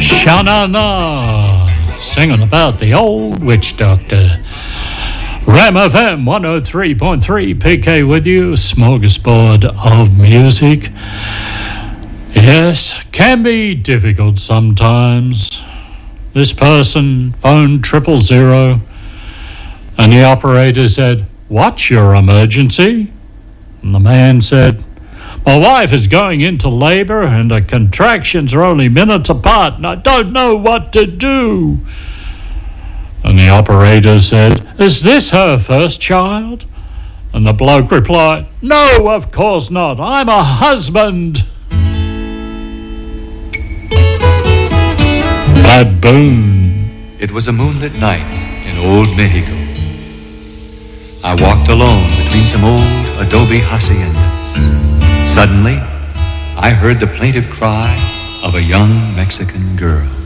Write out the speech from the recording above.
Sha-na-na, singing about the old witch doctor. Ram FM 103.3, PK with you, smorgasbord of music. Yes, can be difficult sometimes. This person phoned 000 and the operator said, "What's your emergency?" And the man said, "My wife is going into labor and the contractions are only minutes apart and I don't know what to do." And the operator said, "Is this her first child?" And the bloke replied, "No, of course not. I'm a husband." Bad boom. It was a moonlit night in old Mexico. I walked alone between some old adobe haciendas. Suddenly, I heard the plaintive cry of a young Mexican girl.